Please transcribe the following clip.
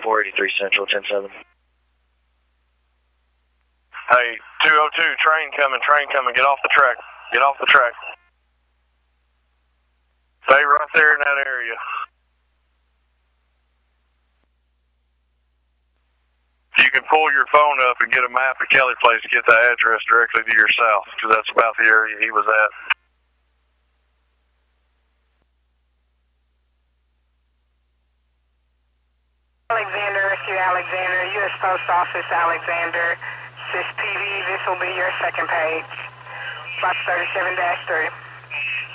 483 Central, 10-7. Hey, 202, train coming, get off the track, get off the track. Stay right there in that area. You can pull your phone up and get a map of Kelly Place to get the address directly to your south, because that's about the area he was at. Alexander, Rescue Alexander, U.S. Post Office Alexander, SysPV, this will be your second page, box 37-3.